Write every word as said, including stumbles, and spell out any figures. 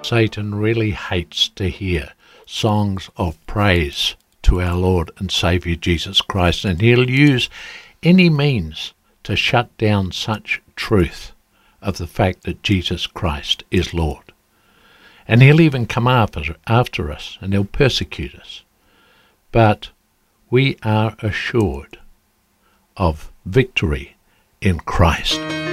Satan really hates to hear songs of praise to our Lord and Saviour Jesus Christ, and he'll use any means to shut down such truth of the fact that Jesus Christ is Lord. And he'll even come after, after us, and he'll persecute us. But we are assured of victory in Christ.